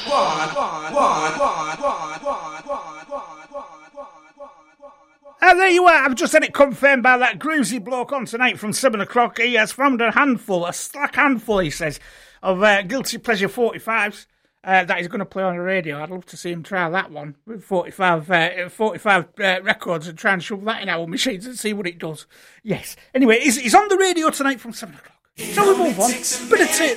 There you are. I've just had it confirmed by that groovy bloke on tonight from 7 o'clock. He has found a slack handful, he says, of Guilty Pleasure 45s that he's going to play on the radio. I'd love to see him try that one with 45 records and try and shove that in our machines and see what it does. Yes. Anyway, he's on the radio tonight from 7 o'clock. Shall we move on? Bit of